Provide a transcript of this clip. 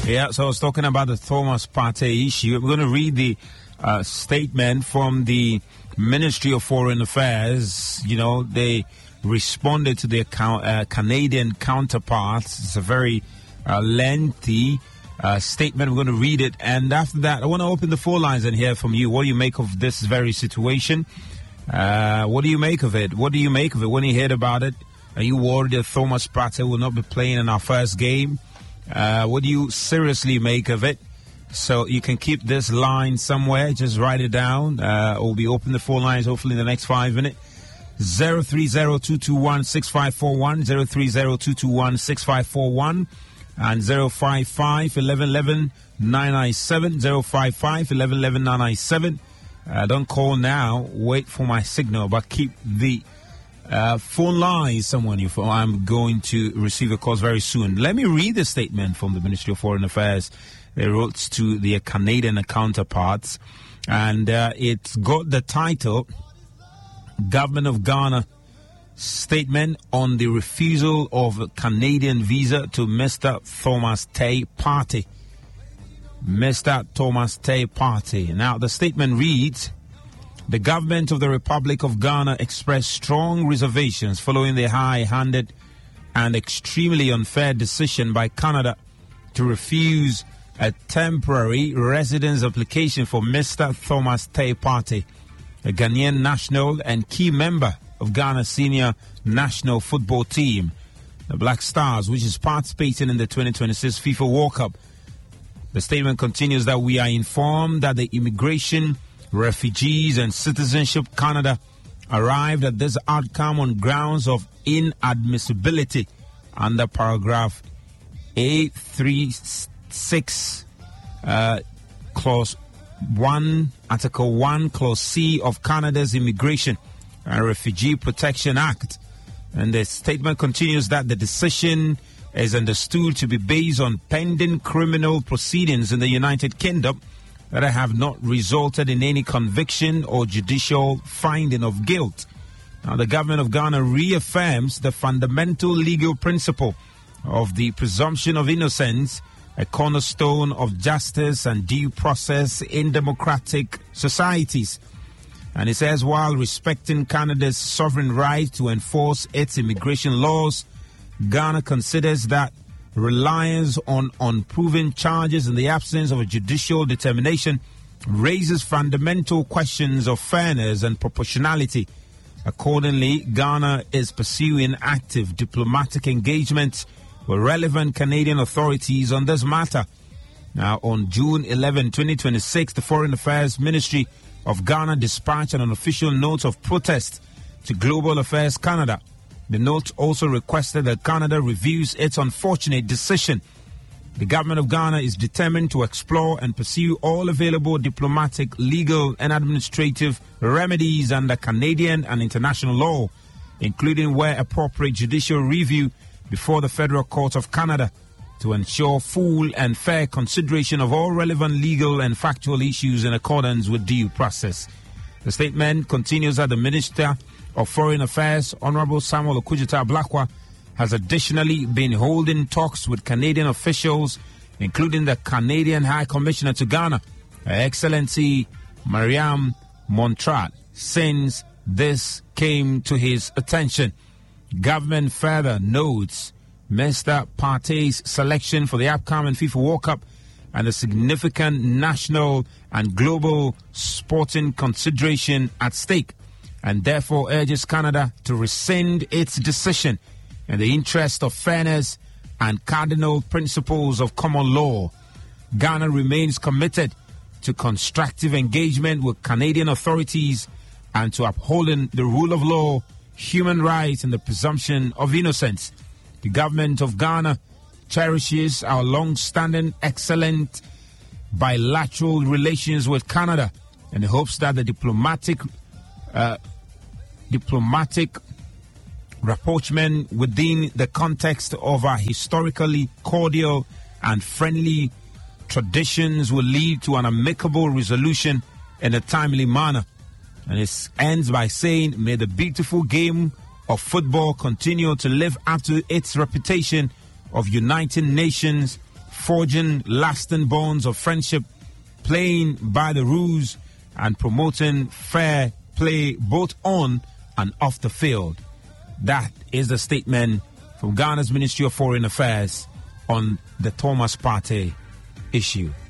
Yeah, so I was talking about the Thomas Partey issue. I'm going to read the statement from the Ministry of Foreign Affairs. You know, they responded to their Canadian counterparts. It's a very lengthy statement. I'm going to read it. And after that, I want to open the phone lines and hear from you. What do you make of this very situation? What do you make of it? What do you make of it when you heard about it? Are you worried that Thomas Partey will not be playing in our first game? What do you seriously make of it? So you can keep this line somewhere. Just write it down. We'll be opening the phone lines hopefully in the next 5 minutes. 030-221-6541, 030-221-6541, and 055-1111-997, 055-1111-997. Don't call now. Wait for my signal, but keep the phone line someone. I'm going to receive a call very soon. Let me read the statement from the Ministry of Foreign Affairs. They wrote to their Canadian counterparts, and it's got the title, Government of Ghana Statement on the Refusal of Canadian Visa to Mr. Thomas Tay Partey. Mr. Thomas Tay Partey. Now, the statement reads, the government of the Republic of Ghana expressed strong reservations following the high-handed and extremely unfair decision by Canada to refuse a temporary residence application for Mr. Thomas Tay Partey, a Ghanaian national and key member of Ghana's senior national football team, the Black Stars, which is participating in the 2026 FIFA World Cup. The statement continues that we are informed that the Immigration, Refugees and Citizenship Canada arrived at this outcome on grounds of inadmissibility under paragraph 836 clause 1, Article 1, Clause C of Canada's Immigration and Refugee Protection Act. And the statement continues that the decision is understood to be based on pending criminal proceedings in the United Kingdom that have not resulted in any conviction or judicial finding of guilt. Now, the government of Ghana reaffirms the fundamental legal principle of the presumption of innocence, a cornerstone of justice and due process in democratic societies. And it says, while respecting Canada's sovereign right to enforce its immigration laws, Ghana considers that reliance on unproven charges in the absence of a judicial determination raises fundamental questions of fairness and proportionality. Accordingly, Ghana is pursuing active diplomatic engagement with relevant Canadian authorities on this matter. Now, on June 11, 2026, the Foreign Affairs Ministry of Ghana dispatched an official note of protest to Global Affairs Canada. The note also requested that Canada reviews its unfortunate decision. The government of Ghana is determined to explore and pursue all available diplomatic, legal and administrative remedies under Canadian and international law, including where appropriate judicial review before the Federal Court of Canada, to ensure full and fair consideration of all relevant legal and factual issues in accordance with due process. The statement continues that the Minister of Foreign Affairs, Honorable Samuel Okudzeto-Ablakwa, has additionally been holding talks with Canadian officials, including the Canadian High Commissioner to Ghana, Her Excellency Mariam Montrat, since this came to his attention. Government further notes Mr. Partey's selection for the upcoming FIFA World Cup and the significant national and global sporting consideration at stake, and therefore urges Canada to rescind its decision in the interest of fairness and cardinal principles of common law. Ghana remains committed to constructive engagement with Canadian authorities and to upholding the rule of law, human rights and the presumption of innocence. The government of Ghana cherishes our long-standing excellent bilateral relations with Canada and hopes that the diplomatic rapprochement within the context of our historically cordial and friendly traditions will lead to an amicable resolution in a timely manner. And it ends by saying, may the beautiful game of football continue to live up to its reputation of uniting nations, forging lasting bonds of friendship, playing by the rules, and promoting fair play both on and off the field. That is the statement from Ghana's Ministry of Foreign Affairs on the Thomas Partey issue.